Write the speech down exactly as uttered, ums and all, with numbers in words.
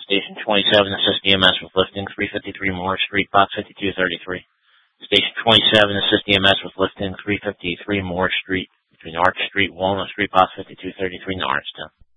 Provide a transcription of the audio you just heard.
Station twenty-seven, assist E M S with lifting, three fifty-three Moore Street, box fifty-two thirty-three. Station twenty-seven, assist E M S with lifting, three fifty-three Moore Street, between Arch Street, Walnut Street, box fifty-two thirty-three, Norristown.